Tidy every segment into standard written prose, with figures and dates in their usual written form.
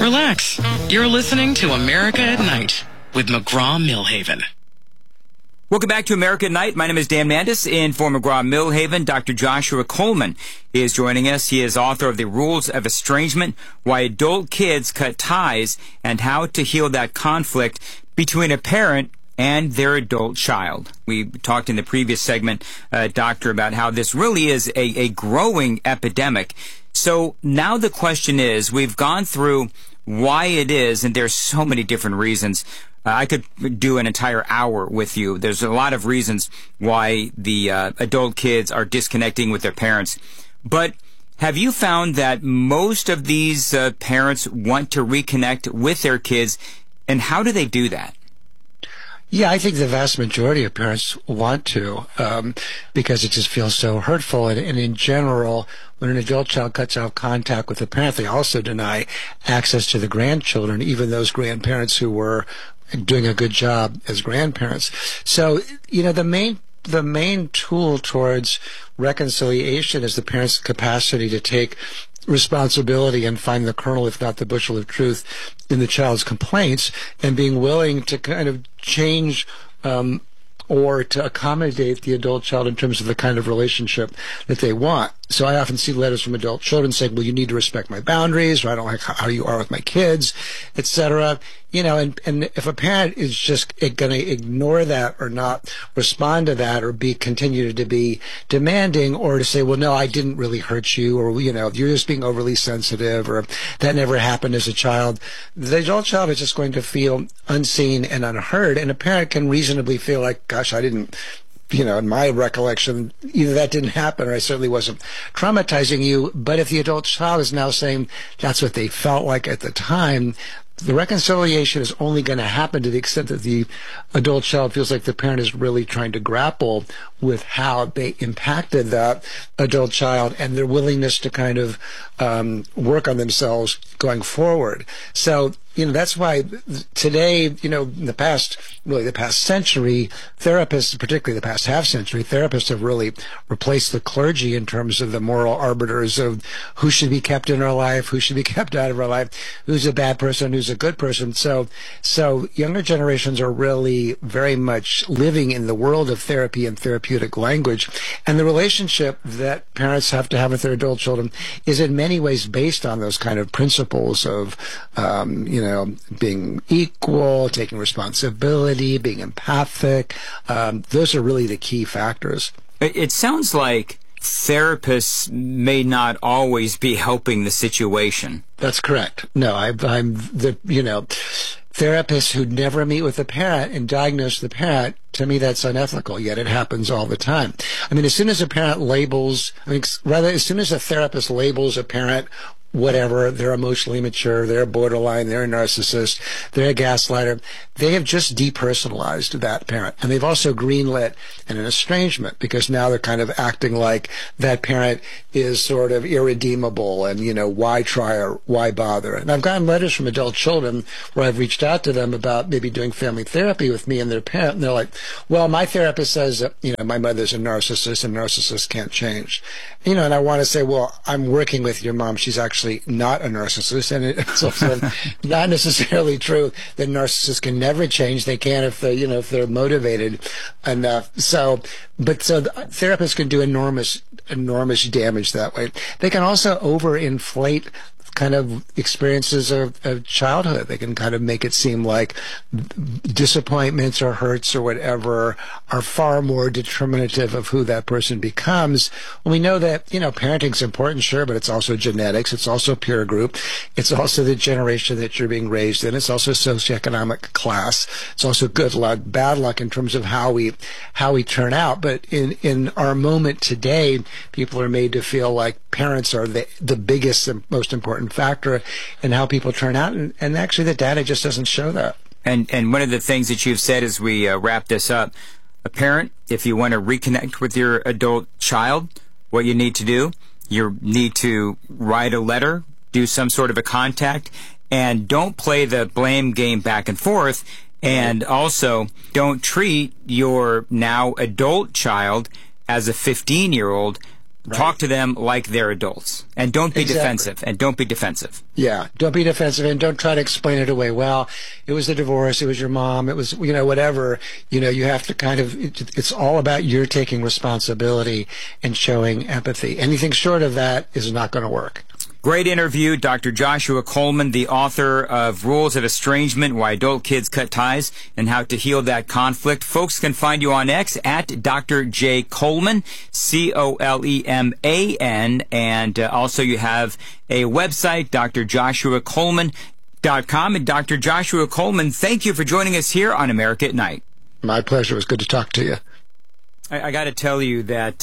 Relax. You're listening to America at Night with McGraw-Milhaven. Welcome back to America at Night. My name is Dan Mandis. In for McGraw-Milhaven, Dr. Joshua Coleman is joining us. He is author of The Rules of Estrangement, Why Adult Kids Cut Ties, and How to Heal That Conflict Between a Parent and Their Adult Child. We talked in the previous segment, Doctor, about how this really is a growing epidemic. So now the question is, we've gone through why it is, and there's so many different reasons. I could do an entire hour with you. There's a lot of reasons why the adult kids are disconnecting with their parents. But have you found that most of these parents want to reconnect with their kids, and how do they do that? Yeah, I think the vast majority of parents want to, because it just feels so hurtful. And in general, when an adult child cuts off contact with the parent, they also deny access to the grandchildren, even those grandparents who were doing a good job as grandparents. So, you know, the main tool towards reconciliation is the parent's capacity to take responsibility and find the kernel, if not the bushel of truth, in the child's complaints, and being willing to kind of change or to accommodate the adult child in terms of the kind of relationship that they want. So I often see letters from adult children saying, well, you need to respect my boundaries, or I don't like how you are with my kids, etc. You know, and if a parent is just going to ignore that or not respond to that, or continue to be demanding, or to say, well, no, I didn't really hurt you, or, you know, you're just being overly sensitive, or that never happened as a child, the adult child is just going to feel unseen and unheard. And a parent can reasonably feel like, gosh, I didn't, you know, in my recollection, either that didn't happen or I certainly wasn't traumatizing you. But if the adult child is now saying that's what they felt like at the time, the reconciliation is only going to happen to the extent that the adult child feels like the parent is really trying to grapple with how they impacted that adult child and their willingness to kind of work on themselves going forward. So, you know, that's why today, you know, in the past century, therapists, particularly the past half century, therapists have really replaced the clergy in terms of the moral arbiters of who should be kept in our life, who should be kept out of our life, who's a bad person, who's a good person. So younger generations are really very much living in the world of therapy and therapeutic language. And the relationship that parents have to have with their adult children is in many ways based on those kind of principles of, you know, being equal, taking responsibility, being empathic. Those are really the key factors. It sounds like therapists may not always be helping the situation. That's correct. No, I'm the, you know, therapists who never meet with the parent and diagnose the parent, to me that's unethical, yet it happens all the time. I mean, as soon as a parent labels, as soon as a therapist labels a parent whatever, they're emotionally immature, they're borderline, they're a narcissist, they're a gaslighter, they have just depersonalized that parent. And they've also greenlit an estrangement, because now they're kind of acting like that parent is sort of irredeemable and, you know, why try or why bother? And I've gotten letters from adult children where I've reached out to them about maybe doing family therapy with me and their parent, and they're like, well, my therapist says that, you know, my mother's a narcissist and narcissists can't change. You know, and I want to say, well, I'm working with your mom. She's actually not a narcissist, and it's also not necessarily true that narcissists can never change. They can if they, you know, if they're motivated enough. So therapists can do enormous damage that way. They can also overinflate kind of experiences of childhood. They can kind of make it seem like disappointments or hurts or whatever are far more determinative of who that person becomes. When we know that, you know, parenting's important, sure, but it's also genetics, it's also peer group, it's also the generation that you're being raised in, it's also socioeconomic class, it's also good luck, bad luck in terms of how we turn out. But in our moment today, people are made to feel like parents are the biggest and most important factor in how people turn out, and actually the data just doesn't show that. And one of the things that you've said as we wrap this up, a parent, if you want to reconnect with your adult child, what you need to do, you need to write a letter, do some sort of a contact, and don't play the blame game back and forth, and also don't treat your now adult child as a 15-year-old. Talk to them like they're adults. And don't be defensive. And don't be defensive. Yeah. Don't be defensive and don't try to explain it away. Well, it was the divorce. It was your mom. It was, whatever. You have to kind of, it's all about your taking responsibility and showing empathy. Anything short of that is not going to work. Great interview. Dr. Joshua Coleman, the author of Rules of Estrangement, Why Adult Kids Cut Ties and How to Heal That Conflict. Folks can find you on X at Dr. J. Coleman, Coleman. And also you have a website, drjoshuacoleman.com. And Dr. Joshua Coleman, thank you for joining us here on America at Night. My pleasure. It was good to talk to you. I got to tell you that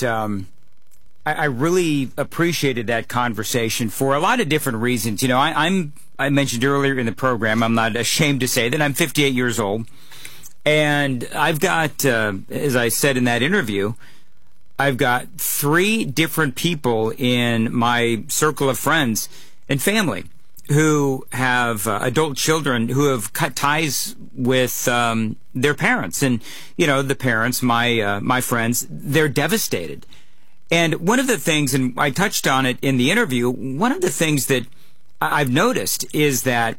I really appreciated that conversation for a lot of different reasons. I mentioned earlier in the program, I'm not ashamed to say that I'm 58 years old. And I've got, as I said in that interview, I've got 3 different people in my circle of friends and family who have adult children who have cut ties with their parents. And, the parents, my friends, they're devastated. And one of the things, and I touched on it in the interview, one of the things that I've noticed is that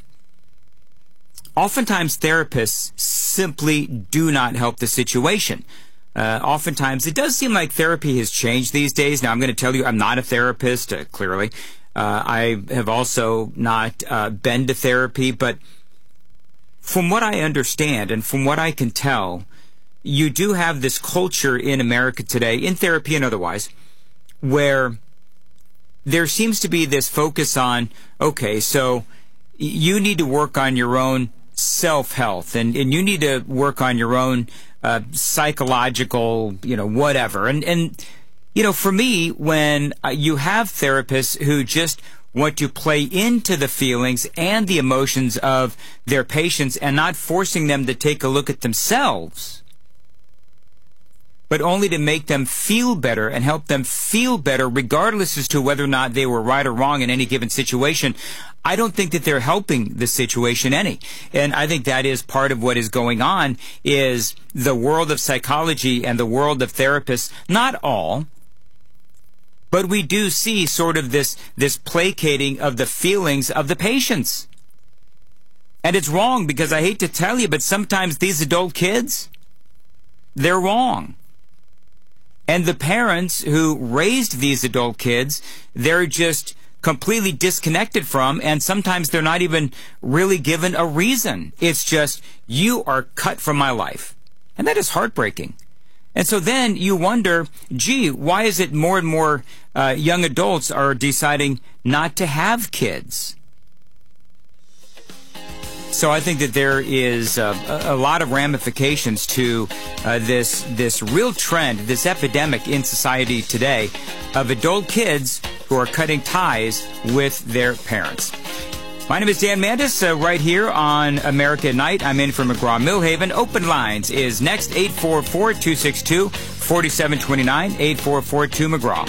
oftentimes therapists simply do not help the situation. Oftentimes it does seem like therapy has changed these days. Now, I'm going to tell you I'm not a therapist, clearly. I have also not been to therapy, but from what I understand and from what I can tell, you do have this culture in America today, in therapy and otherwise, where there seems to be this focus on, okay, so you need to work on your own self-health and you need to work on your own psychological, whatever. And for me, when you have therapists who just want to play into the feelings and the emotions of their patients and not forcing them to take a look at themselves, but only to make them feel better and help them feel better regardless as to whether or not they were right or wrong in any given situation, I don't think that they're helping the situation any. And I think that is part of what is going on is the world of psychology and the world of therapists, not all, but we do see sort of this placating of the feelings of the patients. And it's wrong because I hate to tell you, but sometimes these adult kids, they're wrong. And the parents who raised these adult kids, they're just completely disconnected from, and sometimes they're not even really given a reason. It's just, you are cut from my life. And that is heartbreaking. And so then you wonder, gee, why is it more and more young adults are deciding not to have kids? So I think that there is a lot of ramifications to this real trend, this epidemic in society today of adult kids who are cutting ties with their parents. My name is Dan Mandis, right here on America at Night. I'm in for McGraw-Milhaven. Open Lines is next, 844-262-4729, 8442-McGraw.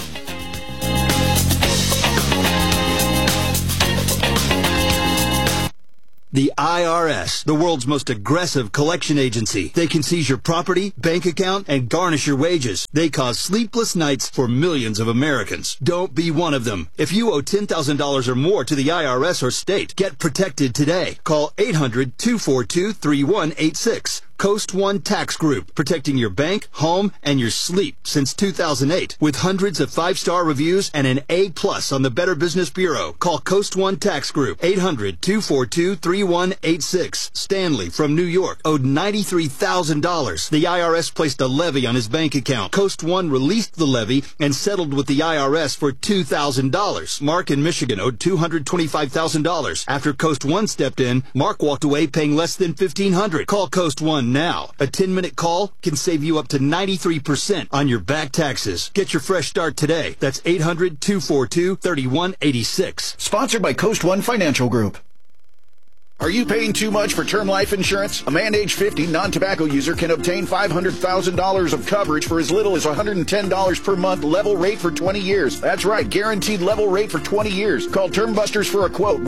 The IRS, the world's most aggressive collection agency. They can seize your property, bank account, and garnish your wages. They cause sleepless nights for millions of Americans. Don't be one of them. If you owe $10,000 or more to the IRS or state, get protected today. Call 800-242-3186. Coast One Tax Group, protecting your bank, home, and your sleep since 2008. With hundreds of 5-star reviews and an A+ on the Better Business Bureau. Call Coast One Tax Group, 800-242-3186. Stanley from New York owed $93,000. The IRS placed a levy on his bank account. Coast One released the levy and settled with the IRS for $2,000. Mark in Michigan owed $225,000. After Coast One stepped in, Mark walked away paying less than $1,500. Call Coast One now. A 10-minute call can save you up to 93% on your back taxes. Get your fresh start today. That's 800-242-3186. Sponsored by Coast One Financial Group. Are you paying too much for term life insurance? A man age 50 non-tobacco user can obtain $500,000 of coverage for as little as $110 per month, level rate for 20 years. That's right, guaranteed level rate for 20 years. Call Term Busters for a quote,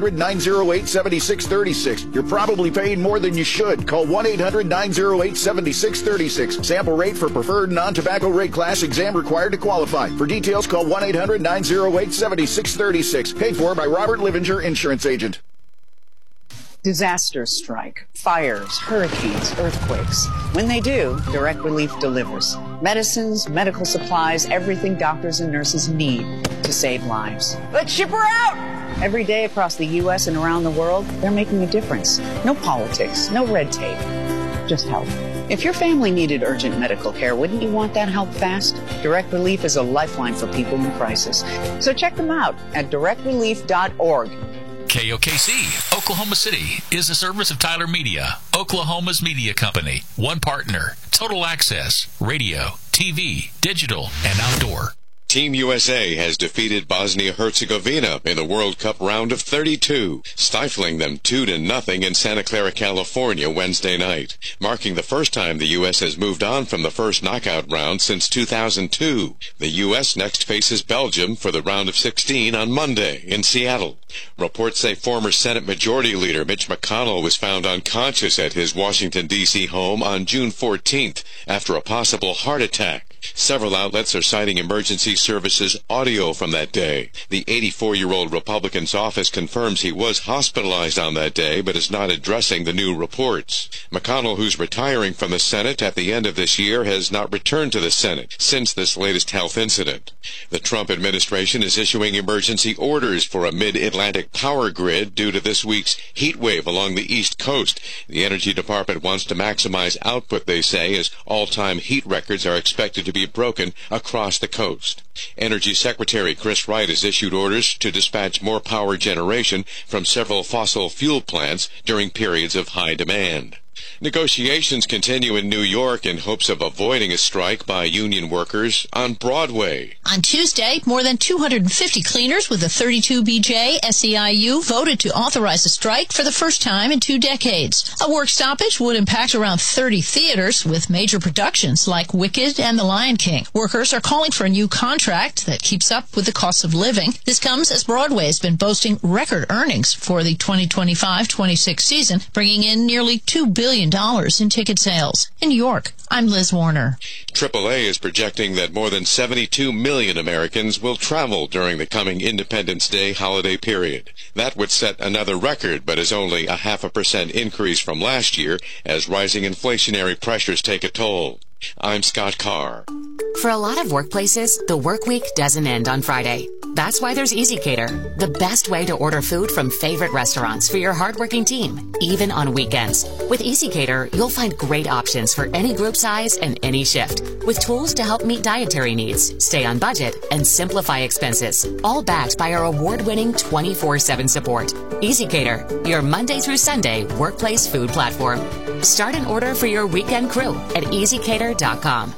1-800-908-7636. You're probably paying more than you should. Call 1-800-908-7636. Sample rate for preferred non-tobacco rate class, exam required to qualify. For details, call 1-800-908-7636. Paid for by Robert Livinger, insurance agent. Disasters strike, fires, hurricanes, earthquakes. When they do, Direct Relief delivers. Medicines, medical supplies, everything doctors and nurses need to save lives. Let's ship her out! Every day across the U.S. and around the world, they're making a difference. No politics, no red tape, just help. If your family needed urgent medical care, wouldn't you want that help fast? Direct Relief is a lifeline for people in crisis. So check them out at directrelief.org. KOKC, Oklahoma City, is a service of Tyler Media, Oklahoma's media company. One partner, total access, radio, TV, digital, and outdoor. Team USA has defeated Bosnia-Herzegovina in the World Cup round of 32, stifling them 2-0 in Santa Clara, California, Wednesday night, marking the first time the U.S. has moved on from the first knockout round since 2002. The U.S. next faces Belgium for the round of 16 on Monday in Seattle. Reports say former Senate Majority Leader Mitch McConnell was found unconscious at his Washington, D.C. home on June 14th after a possible heart attack. Several outlets are citing emergency services audio from that day. The 84-year-old Republican's office confirms he was hospitalized on that day, but is not addressing the new reports. McConnell, who's retiring from the Senate at the end of this year, has not returned to the Senate since this latest health incident. The Trump administration is issuing emergency orders for a mid-Atlantic power grid due to this week's heat wave along the East Coast. The Energy Department wants to maximize output, they say, as all-time heat records are expected to be broken across the coast. Energy Secretary Chris Wright has issued orders to dispatch more power generation from several fossil fuel plants during periods of high demand. Negotiations continue in New York in hopes of avoiding a strike by union workers on Broadway. On Tuesday, more than 250 cleaners with the 32BJ SEIU voted to authorize a strike for the first time in 2 decades. A work stoppage would impact around 30 theaters with major productions like Wicked and The Lion King. Workers are calling for a new contract that keeps up with the cost of living. This comes as Broadway has been boasting record earnings for the 2025-26 season, bringing in nearly $2 billion in ticket sales. In New York, I'm Liz Warner. AAA is projecting that more than 72 million Americans will travel during the coming Independence Day holiday period. That would set another record, but is only a 0.5% increase from last year as rising inflationary pressures take a toll. I'm Scott Carr. For a lot of workplaces, the work week doesn't end on Friday. That's why there's EasyCater, the best way to order food from favorite restaurants for your hardworking team, even on weekends. With EasyCater, you'll find great options for any group size and any shift, with tools to help meet dietary needs, stay on budget, and simplify expenses, all backed by our award-winning 24/7 support. EasyCater, your Monday through Sunday workplace food platform. Start an order for your weekend crew at EasyCater.com.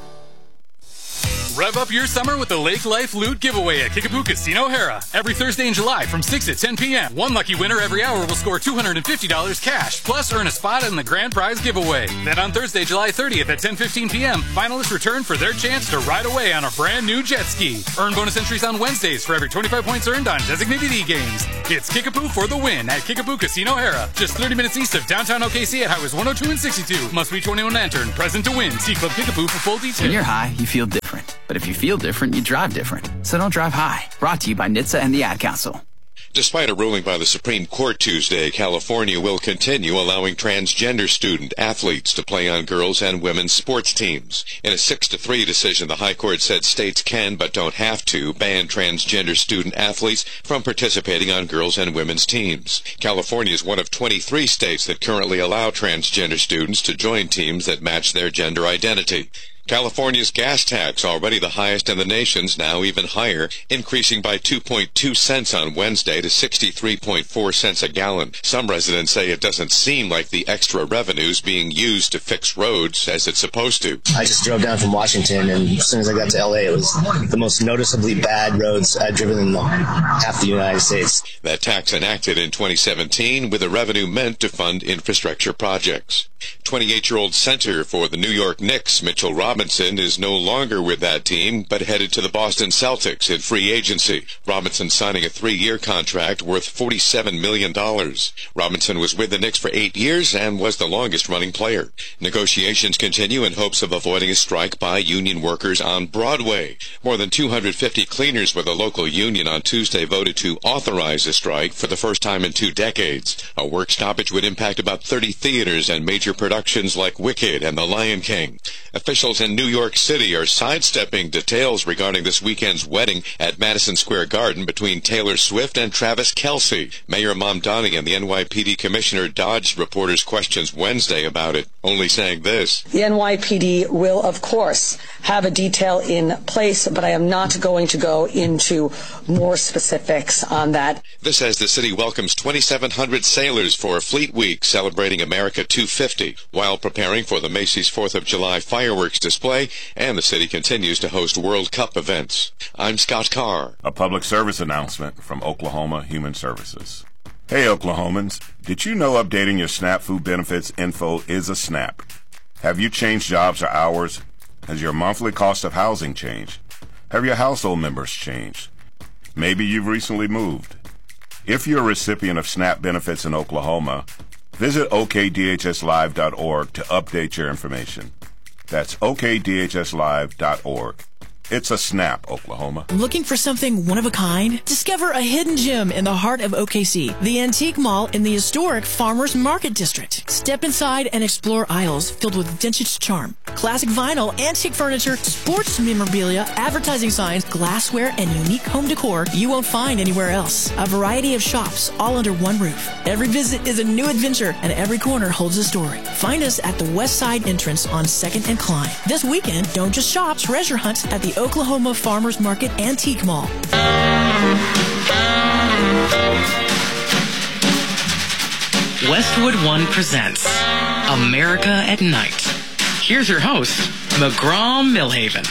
Rev up your summer with the Lake Life Loot Giveaway at Kickapoo Casino Hara. Every Thursday in July from 6 to 10 p.m. One lucky winner every hour will score $250 cash, plus earn a spot in the grand prize giveaway. Then on Thursday, July 30th at 10:15 p.m., finalists return for their chance to ride away on a brand new jet ski. Earn bonus entries on Wednesdays for every 25 points earned on designated e-games. It's Kickapoo for the win at Kickapoo Casino Hara, just 30 minutes east of downtown OKC at Highways 102 and 62. Must be 21 and enter. Present to win. See Club Kickapoo for full details. When you're high, you feel different. But if you feel different, you drive different. So don't drive high. Brought to you by NHTSA and the Ad Council. Despite a ruling by the Supreme Court Tuesday, California will continue allowing transgender student athletes to play on girls' and women's sports teams. In a 6-3 decision, the High Court said states can but don't have to ban transgender student athletes from participating on girls' and women's teams. California is one of 23 states that currently allow transgender students to join teams that match their gender identity. California's gas tax, already the highest in the nation's, now even higher, increasing by 2.2 cents on Wednesday to 63.4 cents a gallon. Some residents say it doesn't seem like the extra revenues being used to fix roads as it's supposed to. I just drove down from Washington, and as soon as I got to LA, it was the most noticeably bad roads I've driven in half the United States. That tax enacted in 2017 with the revenue meant to fund infrastructure projects. 28-year-old center for the New York Knicks, Mitchell Robinson, is no longer with that team, but headed to the Boston Celtics in free agency. Robinson signing a 3-year contract worth $47 million. Robinson was with the Knicks for 8 years and was the longest-running player. Negotiations continue in hopes of avoiding a strike by union workers on Broadway. More than 250 cleaners with a local union on Tuesday voted to authorize a strike for the first time in 2 decades. A work stoppage would impact about 30 theaters and major productions like Wicked and The Lion King. Officials in New York City are sidestepping details regarding this weekend's wedding at Madison Square Garden between Taylor Swift and Travis Kelce. Mayor Mamdani and the NYPD commissioner dodged reporters' questions Wednesday about it, only saying this. The NYPD will, of course, have a detail in place, but I am not going to go into more specifics on that. This as the city welcomes 2,700 sailors for Fleet Week, celebrating America 250, while preparing for the Macy's 4th of July fireworks display, and the city continues to host World Cup events. I'm Scott Carr. A public service announcement from Oklahoma Human Services. Hey Oklahomans, did you know updating your SNAP food benefits info is a snap? Have you changed jobs or hours? Has your monthly cost of housing changed? Have your household members changed? Maybe you've recently moved. If you're a recipient of SNAP benefits in Oklahoma, visit okdhslive.org to update your information. That's okdhslive.org. It's a snap, Oklahoma. Looking for something one of a kind? Discover a hidden gem in the heart of OKC, the Antique Mall in the historic Farmers Market District. Step inside and explore aisles filled with vintage charm, classic vinyl, antique furniture, sports memorabilia, advertising signs, glassware, and unique home decor you won't find anywhere else. A variety of shops all under one roof. Every visit is a new adventure, and every corner holds a story. Find us at the West Side entrance on 2nd and Klein. This weekend, don't just shop, treasure hunt at the Oklahoma Farmers Market Antique Mall. Westwood One presents America at Night. Here's your host, McGraw-Milhaven.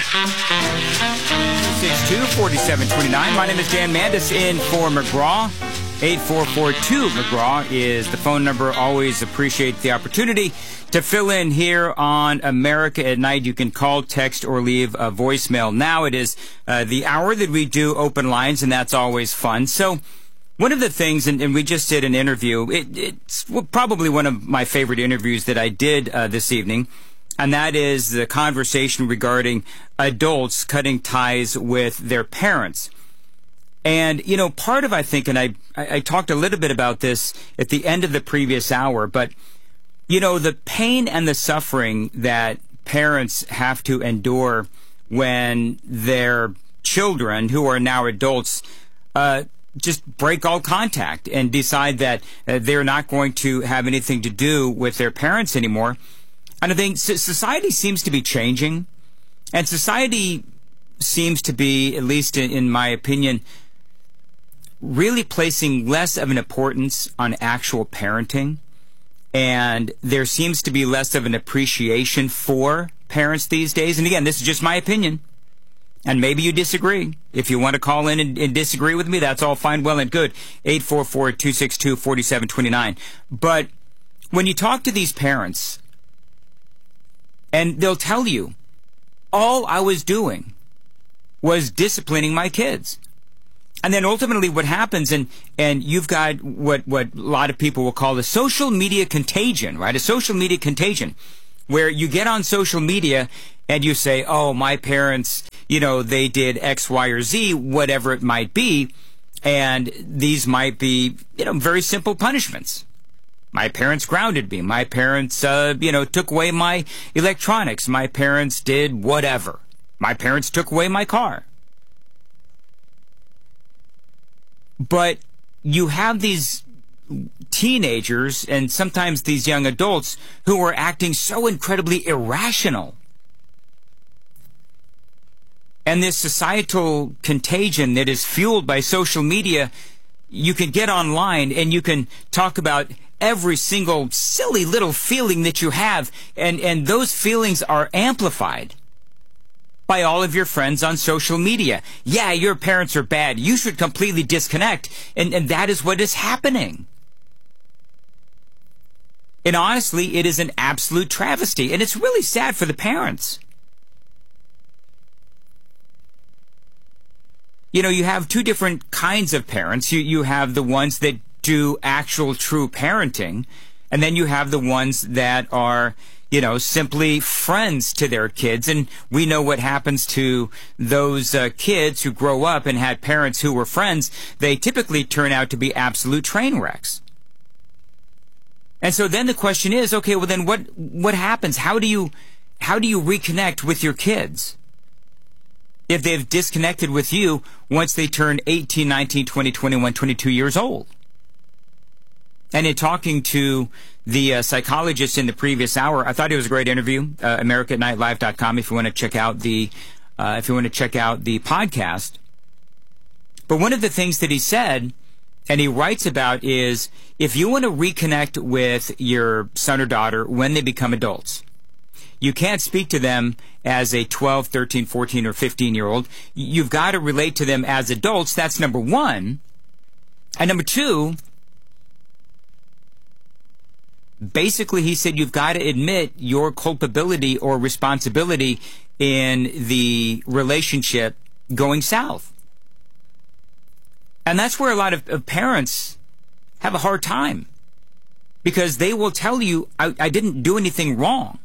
262-4729. My name is Dan Mandis in for McGraw. 8442-McGraw is the phone number. Always appreciate the opportunity to fill in here on America at Night. You can call, text, or leave a voicemail. Now it is the hour that we do open lines, and that's always fun. So one of the things, and we just did an interview, it's probably one of my favorite interviews that I did this evening, and that is the conversation regarding adults cutting ties with their parents. And, you know, part of, I think, and I talked a little bit about this at the end of the previous hour, but, you know, the pain and the suffering that parents have to endure when their children, who are now adults, just break all contact and decide that they're not going to have anything to do with their parents anymore. And I think society seems to be changing, and society seems to be, at least in my opinion, really placing less of an importance on actual parenting, and there seems to be less of an appreciation for parents these days. And again, this is just my opinion, and maybe you disagree. If you want to call in and disagree with me, that's all fine, well and good. 844-262-4729. But when you talk to these parents, and they'll tell you, all I was doing was disciplining my kids. And then ultimately what happens, and you've got what a lot of people will call the social media contagion, right? A social media contagion, where you get on social media and you say, oh, my parents, you know, they did X, Y, or Z, whatever it might be, and these might be, you know, very simple punishments. My parents grounded me. My parents, took away my electronics. My parents did whatever. My parents took away my car. But you have these teenagers and sometimes these young adults who are acting so incredibly irrational And this societal contagion that is fueled by social media, you can get online and you can talk about every single silly little feeling that you have, and those feelings are amplified by all of your friends on social media. Yeah, your parents are bad. You should completely disconnect. And that is what is happening. And honestly, it is an absolute travesty. And it's really sad for the parents. You know, you have two different kinds of parents. You have the ones that do actual true parenting, and then you have the ones that are, you know, simply friends to their kids. And we know what happens to those kids who grow up and had parents who were friends. They typically turn out to be absolute train wrecks. And so then the question is, okay, well then what happens? How do you reconnect with your kids if they've disconnected with you once they turn 18, 19, 20, 21, 22 years old? And in talking to the psychologist in the previous hour, I thought it was a great interview. AmericaAtNightLive.com if you want to check out the podcast. But one of the things that he said, and he writes about, is if you want to reconnect with your son or daughter when they become adults, you can't speak to them as a 12, 13, 14, or 15-year-old. You've got to relate to them as adults. That's number one. And number two, basically, he said you've got to admit your culpability or responsibility in the relationship going south. And that's where a lot of parents have a hard time, because they will tell you, I didn't do anything wrong.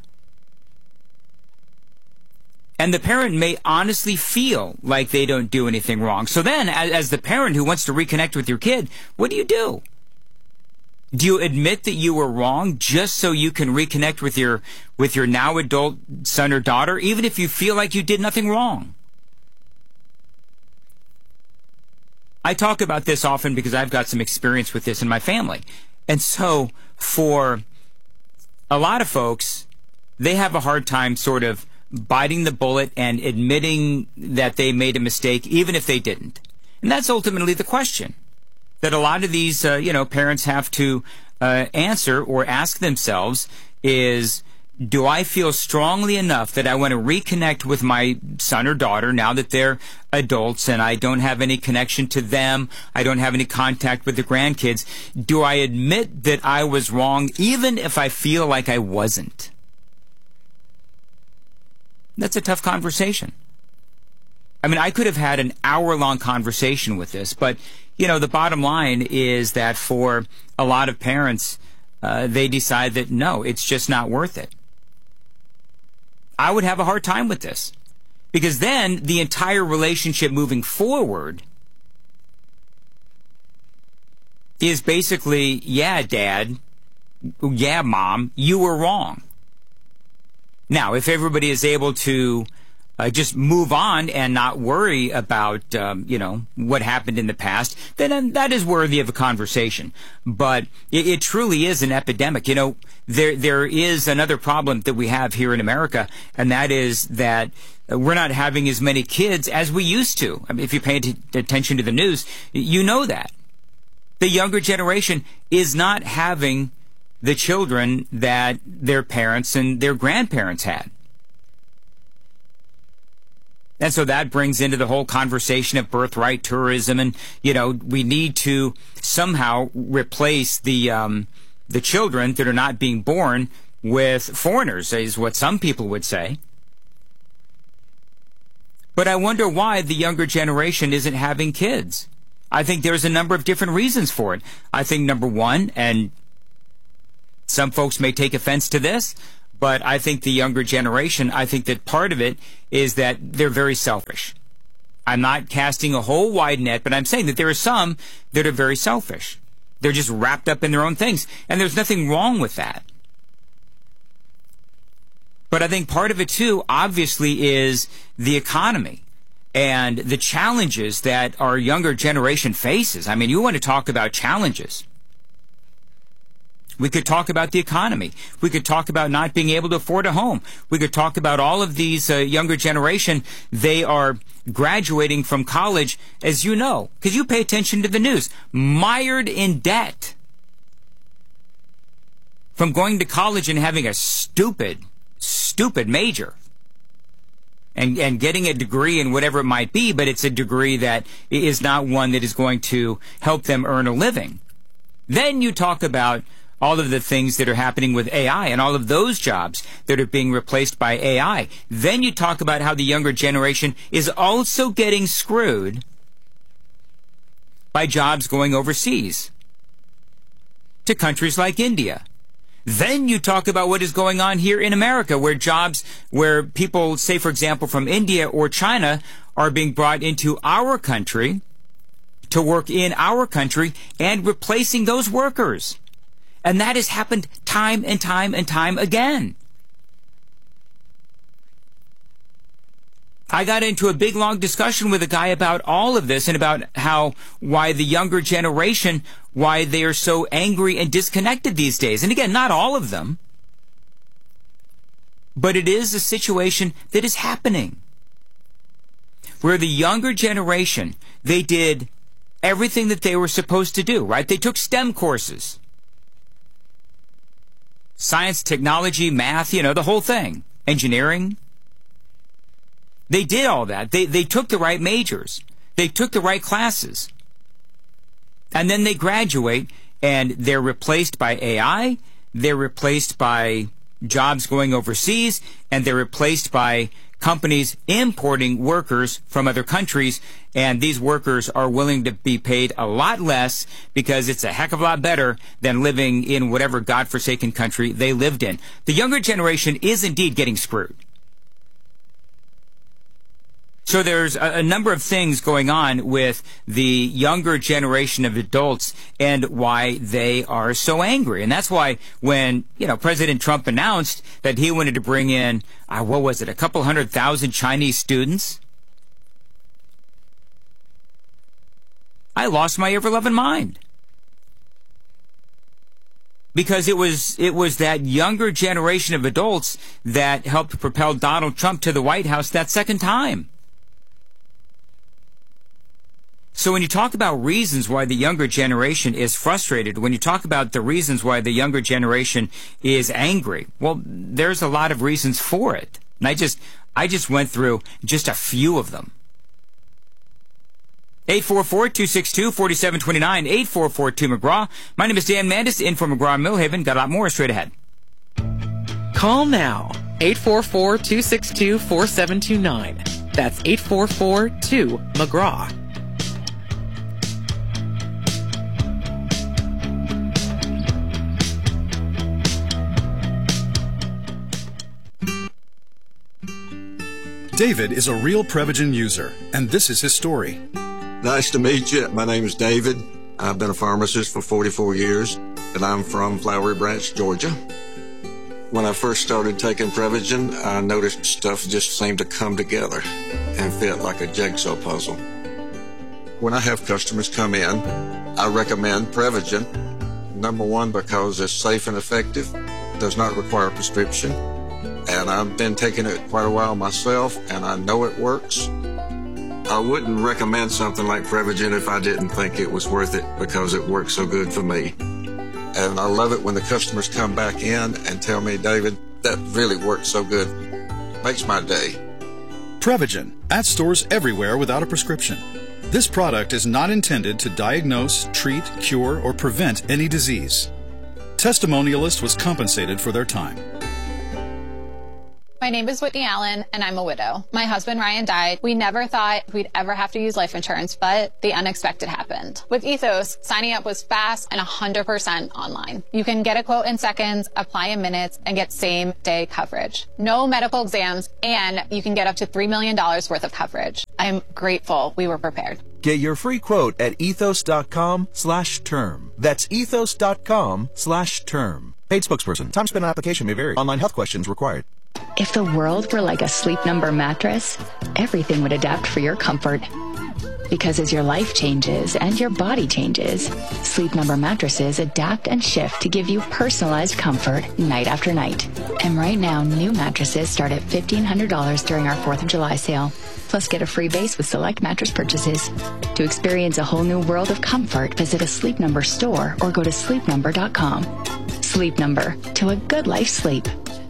And the parent may honestly feel like they don't do anything wrong. So then, as the parent who wants to reconnect with your kid, what do you do? Do you admit that you were wrong just so you can reconnect with your now adult son or daughter, even if you feel like you did nothing wrong? I talk about this often because I've got some experience with this in my family. And so for a lot of folks, they have a hard time sort of biting the bullet and admitting that they made a mistake, even if they didn't. And that's ultimately the question that a lot of these, parents have to answer or ask themselves is, do I feel strongly enough that I want to reconnect with my son or daughter now that they're adults and I don't have any connection to them, I don't have any contact with the grandkids? Do I admit that I was wrong, even if I feel like I wasn't? That's a tough conversation. I mean, I could have had an hour-long conversation with this, but, the bottom line is that for a lot of parents, they decide that, no, it's just not worth it. I would have a hard time with this, because then the entire relationship moving forward is basically, yeah, Dad, yeah, Mom, you were wrong. Now, if everybody is able to just move on and not worry about, what happened in the past, then that is worthy of a conversation. But it truly is an epidemic. There is another problem that we have here in America, and that is that we're not having as many kids as we used to. I mean, if you pay attention to the news, you know that. The younger generation is not having the children that their parents and their grandparents had. And so that brings into the whole conversation of birthright tourism, and we need to somehow replace the children that are not being born with foreigners, is what some people would say. But I wonder why the younger generation isn't having kids. I think there's a number of different reasons for it. I think number one, and some folks may take offense to this, but I think the younger generation, I think that part of it is that they're very selfish. I'm not casting a whole wide net, but I'm saying that there are some that are very selfish. They're just wrapped up in their own things, and there's nothing wrong with that. But I think part of it, too, obviously, is the economy and the challenges that our younger generation faces. I mean, you want to talk about challenges. We could talk about the economy. We could talk about not being able to afford a home. We could talk about all of these younger generation. They are graduating from college, as you know, because you pay attention to the news, mired in debt from going to college and having a stupid major and getting a degree in whatever it might be, but it's a degree that is not one that is going to help them earn a living. Then you talk about all of the things that are happening with AI and all of those jobs that are being replaced by AI. Then you talk about how the younger generation is also getting screwed by jobs going overseas to countries like India. Then you talk about what is going on here in America, where people, say, for example, from India or China are being brought into our country to work in our country and replacing those workers. And that has happened time and time and time again. I got into a big, long discussion with a guy about all of this and about why the younger generation, why they are so angry and disconnected these days. And again, not all of them. But it is a situation that is happening. Where the younger generation, they did everything that they were supposed to do, right? They took STEM courses. Science, technology, math, the whole thing. Engineering. They did all that. They took the right majors. They took the right classes. And then they graduate and they're replaced by AI. They're replaced by jobs going overseas. And they're replaced by companies importing workers from other countries, and these workers are willing to be paid a lot less because it's a heck of a lot better than living in whatever godforsaken country they lived in. The younger generation is indeed getting screwed. So there's a number of things going on with the younger generation of adults and why they are so angry. And that's why when, President Trump announced that he wanted to bring in, a couple 100,000 Chinese students, I lost my ever-loving mind. Because it was that younger generation of adults that helped propel Donald Trump to the White House that second time. So when you talk about reasons why the younger generation is frustrated, when you talk about the reasons why the younger generation is angry, well, there's a lot of reasons for it. And I just went through just a few of them. 844-262-4729, 844-2-McGraw. My name is Dan Mandis, in for McGraw Millhaven. Got a lot more straight ahead. Call now, 844-262-4729. That's 844-2-McGraw. David is a real Prevagen user, and this is his story. Nice to meet you. My name is David. I've been a pharmacist for 44 years, and I'm from Flowery Branch, Georgia. When I first started taking Prevagen, I noticed stuff just seemed to come together and fit like a jigsaw puzzle. When I have customers come in, I recommend Prevagen. Number one, because it's safe and effective, does not require a prescription. And I've been taking it quite a while myself, and I know it works. I wouldn't recommend something like Prevagen if I didn't think it was worth it because it works so good for me. And I love it when the customers come back in and tell me, David, that really works so good. Makes my day. Prevagen, at stores everywhere without a prescription. This product is not intended to diagnose, treat, cure, or prevent any disease. Testimonialist was compensated for their time. My name is Whitney Allen, and I'm a widow. My husband, Ryan, died. We never thought we'd ever have to use life insurance, but the unexpected happened. With Ethos, signing up was fast and 100% online. You can get a quote in seconds, apply in minutes, and get same-day coverage. No medical exams, and you can get up to $3 million worth of coverage. I'm grateful we were prepared. Get your free quote at ethos.com/term. That's ethos.com/term. Paid spokesperson. Time spent on application may vary. Online health questions required. If the world were like a Sleep Number mattress, everything would adapt for your comfort. Because as your life changes and your body changes, Sleep Number mattresses adapt and shift to give you personalized comfort night after night. And right now, new mattresses start at $1,500 during our 4th of July sale. Plus, get a free base with select mattress purchases. To experience a whole new world of comfort, visit a Sleep Number store or go to sleepnumber.com. Sleep Number, to a good life sleep.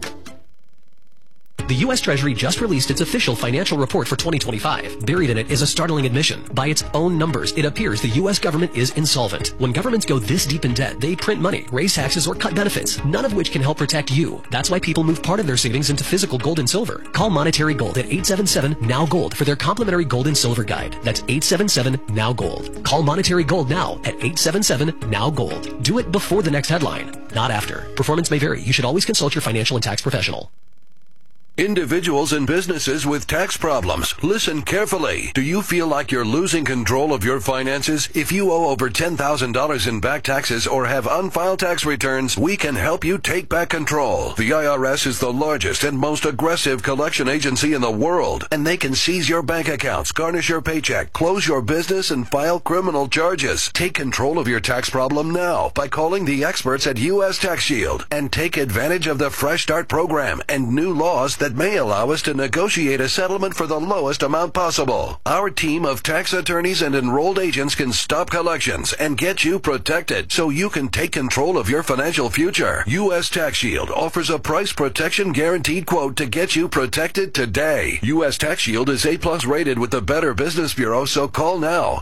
The U.S. Treasury just released its official financial report for 2025. Buried in it is a startling admission. By its own numbers, it appears the U.S. government is insolvent. When governments go this deep in debt, they print money, raise taxes, or cut benefits, none of which can help protect you. That's why people move part of their savings into physical gold and silver. Call Monetary Gold at 877-NOW-GOLD for their complimentary gold and silver guide. That's 877-NOW-GOLD. Call Monetary Gold now at 877-NOW-GOLD. Do it before the next headline, not after. Performance may vary. You should always consult your financial and tax professional. Individuals and businesses with tax problems, listen carefully. Do you feel like you're losing control of your finances? If you owe over $10,000 in back taxes or have unfiled tax returns, we can help you take back control. The IRS is the largest and most aggressive collection agency in the world, and they can seize your bank accounts, garnish your paycheck, close your business, and file criminal charges. Take control of your tax problem now by calling the experts at U.S. Tax Shield and take advantage of the Fresh Start program and new laws that may allow us to negotiate a settlement for the lowest amount possible. Our team of tax attorneys and enrolled agents can stop collections and get you protected so you can take control of your financial future. U.S. Tax Shield offers a price protection guaranteed quote to get you protected today. U.S. Tax Shield is A+ rated with the Better Business Bureau, so call now.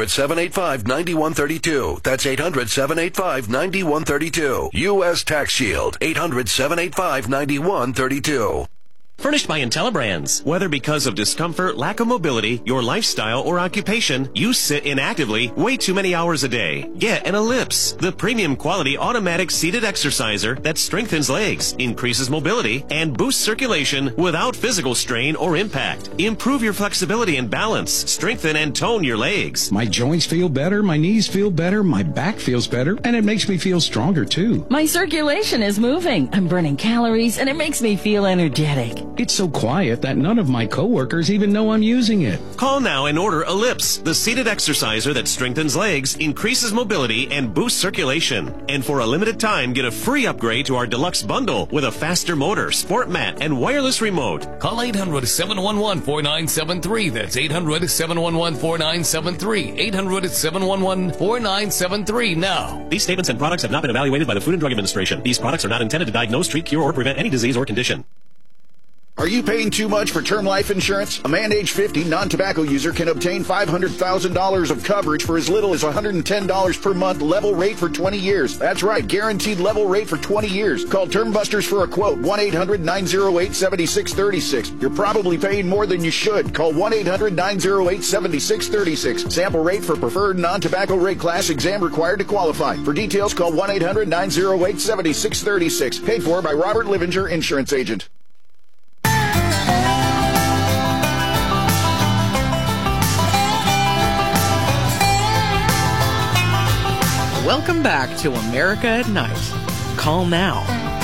800-785-9132. That's 800-785-9132. U.S. Tax Shield. 800-785-9132. Furnished by IntelliBrands. Whether because of discomfort, lack of mobility, your lifestyle, or occupation, you sit inactively way too many hours a day. Get an Ellipse, the premium quality automatic seated exerciser that strengthens legs, increases mobility, and boosts circulation without physical strain or impact. Improve your flexibility and balance, strengthen and tone your legs. My joints feel better, my knees feel better, my back feels better, and it makes me feel stronger too. My circulation is moving. I'm burning calories, and it makes me feel energetic. It's so quiet that none of my coworkers even know I'm using it. Call now and order Ellipse, the seated exerciser that strengthens legs, increases mobility, and boosts circulation. And for a limited time, get a free upgrade to our deluxe bundle with a faster motor, sport mat, and wireless remote. Call 800-711-4973. That's 800-711-4973. 800-711-4973 now. These statements and products have not been evaluated by the Food and Drug Administration. These products are not intended to diagnose, treat, cure, or prevent any disease or condition. Are you paying too much for term life insurance? A man age 50 non-tobacco user can obtain $500,000 of coverage for as little as $110 per month, level rate for 20 years. That's right, guaranteed level rate for 20 years. Call Term Busters for a quote, 1-800-908-7636. You're probably paying more than you should. Call 1-800-908-7636. Sample rate for preferred non-tobacco rate class, exam required to qualify. For details, call 1-800-908-7636. Paid for by Robert Livinger, Insurance Agent. Welcome back to America at Night. Call now,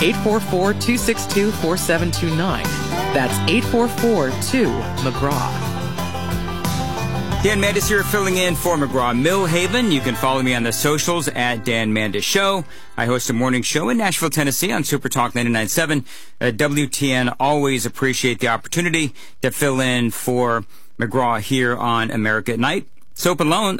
844-262-4729. That's 844-2-McGraw. Dan Mandis here filling in for McGraw-Milhaven. You can follow me on the socials at Dan Mandis Show. I host a morning show in Nashville, Tennessee on Super Talk 99.7. WTN, always appreciate the opportunity to fill in for McGraw here on America at Night. It's open lines,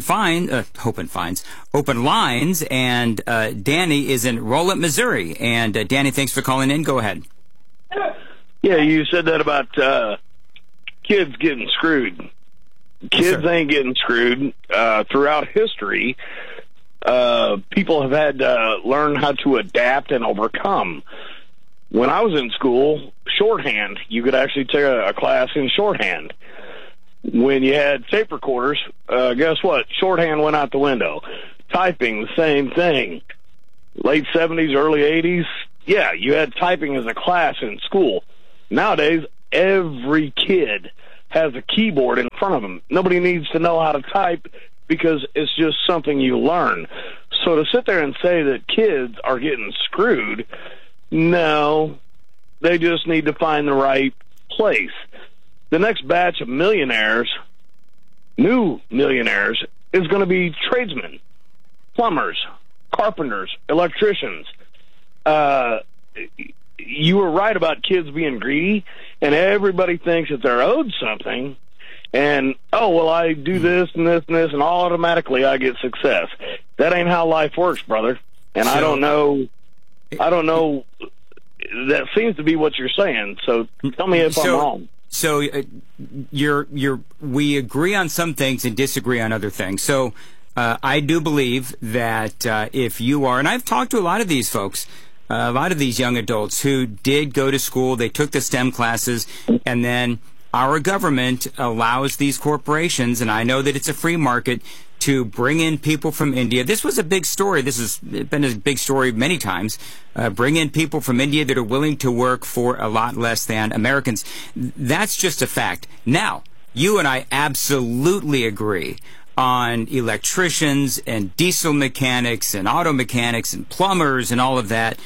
and Danny is in Rolette, Missouri. And Danny, thanks for calling in. Go ahead. Yeah, you said that about kids getting screwed. Kids ain't getting screwed. Throughout history, people have had to learn how to adapt and overcome. When I was in school, shorthand, you could actually take a class in shorthand. When you had tape recorders, guess what? Shorthand went out the window. Typing, the same thing. Late 70s, early 80s, yeah, you had typing as a class in school. Nowadays, every kid has a keyboard in front of them. Nobody needs to know how to type because it's just something you learn. So to sit there and say that kids are getting screwed, no, they just need to find the right place. The next batch of millionaires new millionaires is going to be tradesmen, plumbers, carpenters, electricians. You were right about kids being greedy, and everybody thinks that they're owed something, and, oh, well, I do this and this and this, and automatically I get success. That ain't how life works, brother. And I don't know, that seems to be what you're saying, so tell me if I'm wrong. So we agree on some things and disagree on other things. So I do believe that if you are, and I've talked to a lot of these folks, a lot of these young adults who did go to school, they took the STEM classes, and then our government allows these corporations, and I know that it's a free market, to bring in people from India. This was a big story. This has been a big story many times. Bring in people from India that are willing to work for a lot less than Americans. That's just a fact. Now, you and I absolutely agree on electricians and diesel mechanics and auto mechanics and plumbers and all of that.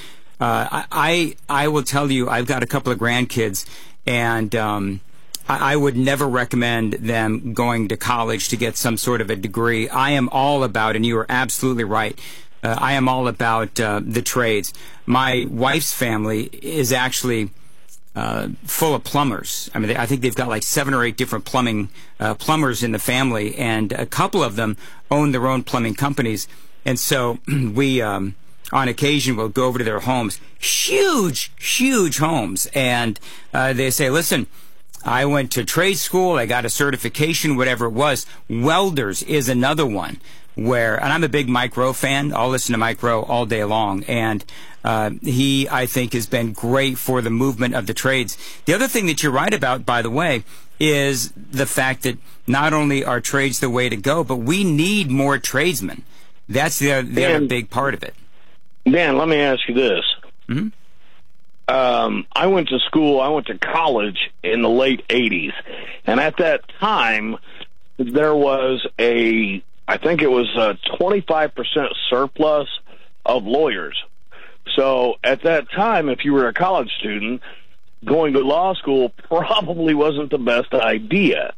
I will tell you, I've got a couple of grandkids, and I would never recommend them going to college to get some sort of a degree. I am all about, and you are absolutely right, I am all about the trades. My wife's family is actually full of plumbers. I mean, I think they've got like 7 or 8 different plumbers in the family, and a couple of them own their own plumbing companies. And so we, on occasion, will go over to their homes, huge homes, and they say, listen, I went to trade school, I got a certification, whatever it was. Welders is another one where, and I'm a big Mike Rowe fan, I'll listen to Mike Rowe all day long, and he, I think, has been great for the movement of the trades. The other thing that you're right about, by the way, is the fact that not only are trades the way to go, but we need more tradesmen. That's the other big part of it. Dan, let me ask you this. Mm-hmm. I went to college in the late 80s, and at that time, there was I think it was a 25% surplus of lawyers. So at that time, if you were a college student, going to law school probably wasn't the best idea.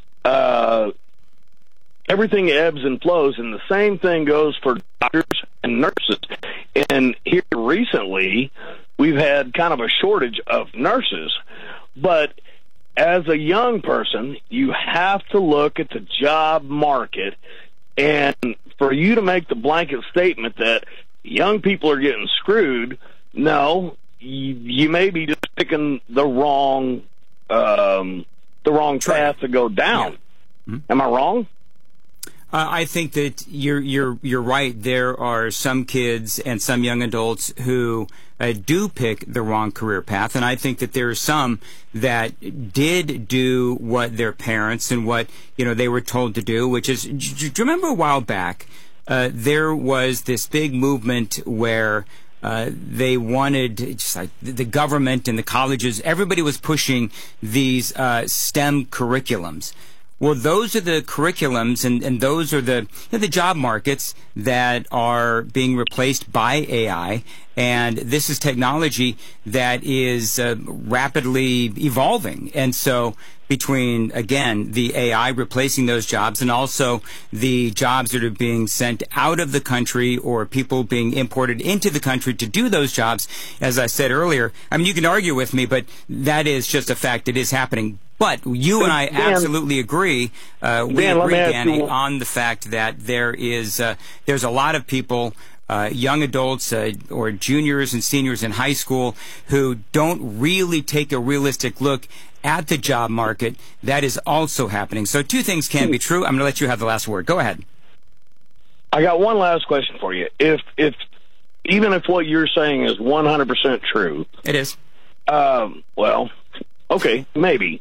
Everything ebbs and flows, and the same thing goes for doctors and nurses. And here recently, we've had kind of a shortage of nurses. But as a young person, you have to look at the job market. And for you to make the blanket statement that young people are getting screwed, no, you may be just picking the wrong path to go down. Yeah. Mm-hmm. Am I wrong? I think that you're right. There are some kids and some young adults who do pick the wrong career path, and I think that there are some that did do what their parents and what they were told to do, which is, do you remember a while back there was this big movement where they wanted, just like the government and the colleges, everybody was pushing these STEM curriculums. Well, those are the curriculums, and those are the job markets that are being replaced by AI. And this is technology that is rapidly evolving. And so between, again, the AI replacing those jobs and also the jobs that are being sent out of the country or people being imported into the country to do those jobs, as I said earlier, I mean, you can argue with me, but that is just a fact. It is happening. But you and I absolutely agree. We agree, Danny, on the fact that there's a lot of people, young adults or juniors and seniors in high school, who don't really take a realistic look at the job market. That is also happening. So 2 things can be true. I'm going to let you have the last word. Go ahead. I got one last question for you. Even if what you're saying is 100% true, it is. Well, okay, maybe.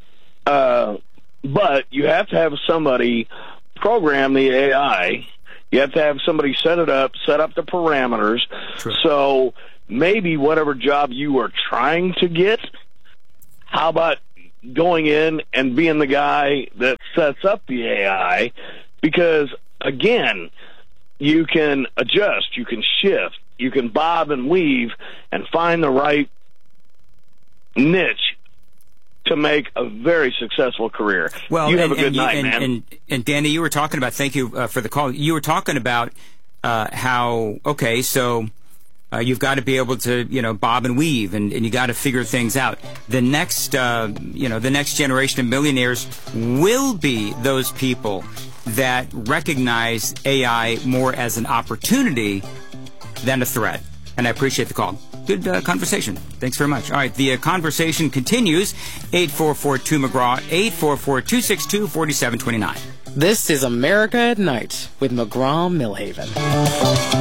But you have to have somebody program the AI. You have to have somebody set up the parameters. True. So maybe whatever job you are trying to get, how about going in and being the guy that sets up the AI? Because, again, you can adjust, you can shift, you can bob and weave and find the right niche to make a very successful career. Well, you have a good night, man. And Danny, you were talking about, thank you for the call. You were talking about how, okay, so you've got to be able to, bob and weave, and you got to figure things out. The next, the next generation of millionaires will be those people that recognize AI more as an opportunity than a threat. And I appreciate the call. Good conversation. Thanks very much. All right, the conversation continues. 844-2-McGraw, 844-262-4729. This is America at Night with McGraw Millhaven.